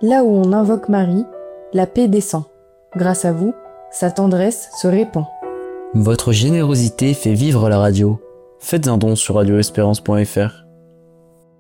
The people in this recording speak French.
Là où on invoque Marie, la paix descend. Grâce à vous, sa tendresse se répand. Votre générosité fait vivre la radio. Faites un don sur radioespérance.fr.